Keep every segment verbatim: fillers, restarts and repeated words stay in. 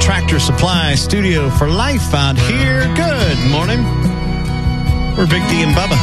Tractor Supply Studio for Life out here. Good morning. We're Big D and Bubba.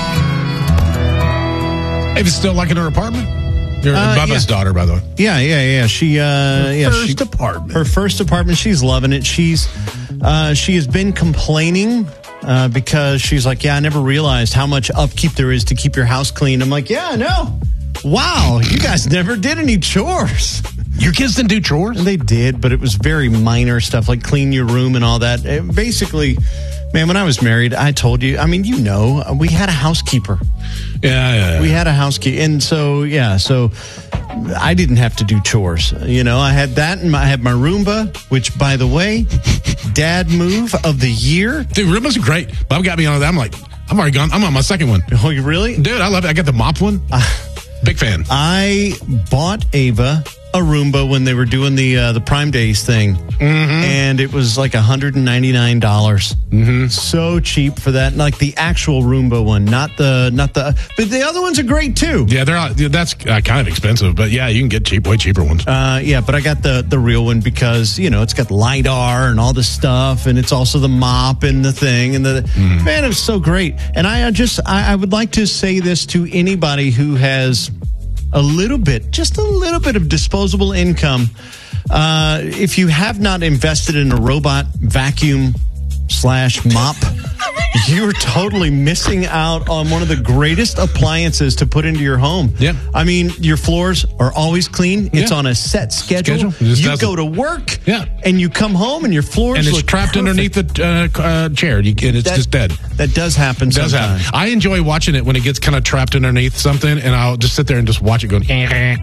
Ava's still liking her apartment? Your Uh, Bubba's yeah. daughter, by the way. Yeah, yeah, yeah. She, uh, Her yeah, first she, apartment. Her first apartment. She's loving it. She's, uh, she has been complaining uh, because she's like, yeah, I never realized how much upkeep there is to keep your house clean. I'm like, yeah, I know. Wow, you guys never did any chores. Your kids didn't do chores? And they did, but it was very minor stuff like clean your room and all that. It basically, man, when I was married, I told you, I mean, you know, we had a housekeeper. Yeah, yeah, yeah. We had a housekeeper. And so, yeah, so I didn't have to do chores. You know, I had that and I had my Roomba, which, by the way, dad move of the year. Dude, Roomba's great. Bob got me on that. I'm like, I'm already gone. I'm on my second one. Oh, you really? Dude, I love it. I got the mop one. Uh, Big fan. I bought Ava a Roomba when they were doing the uh, the Prime Days thing, mm-hmm. and it was like one hundred ninety-nine dollars. Mm-hmm. So cheap for that, like the actual Roomba one, not the not the. But the other ones are great too. Yeah, they're all, that's uh, kind of expensive, but yeah, you can get cheap, way cheaper ones. Uh, yeah, but I got the the real one because you know it's got LiDAR and all this stuff, and it's also the mop and the thing and the mm. man. It was so great, and I just I, I would like to say this to anybody who has a little bit, just a little bit of disposable income. Uh, if you have not invested in a robot vacuum slash mop, you're totally missing out on one of the greatest appliances to put into your home. Yeah. I mean, your floors are always clean. It's yeah. on a set schedule. schedule. You go to work yeah. and you come home and your floors and it's look trapped perfect. underneath the uh, uh, chair. You, and it's that, just dead. That does happen It does sometimes. happen. I enjoy watching it when it gets kind of trapped underneath something, and I'll just sit there and just watch it going.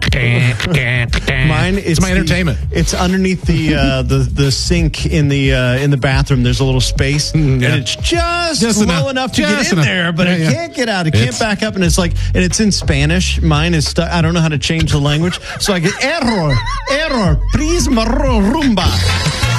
Mine, it's, it's my the, entertainment. It's underneath the uh, the the sink in the uh, in the bathroom. There's a little space, Mm, yeah. and it's just, Just low enough. enough to Just get in enough. there, but Yeah, it yeah. can't get out. It It's- can't back up, and it's like, and it's in Spanish. Mine is stuck. I don't know how to change the language, so I get error, error. Please, Rumba.